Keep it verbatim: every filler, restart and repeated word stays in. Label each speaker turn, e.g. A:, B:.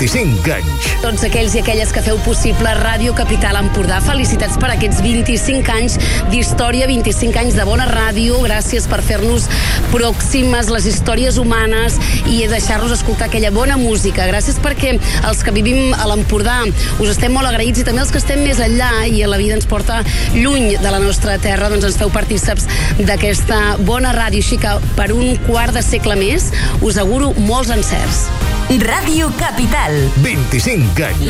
A: vint-i-cinc anys.
B: Tots aquells i aquelles que feu possible Ràdio Capital Empordà, felicitats per aquests vint-i-cinc anys d'història, vint-i-cinc anys de bona ràdio. Gràcies per fer-nos pròximes les històries humanes i deixar-nos escoltar aquella bona música. Gràcies perquè els que vivim a l'Empordà us estem molt agraïts, i també els que estem més enllà i a la vida ens porta lluny de la nostra terra, doncs ens feu partíceps d'aquesta bona ràdio. Així que per un quart de segle més us auguro molts encerts.
C: Ràdio Capital.
A: vint-i-cinc anys.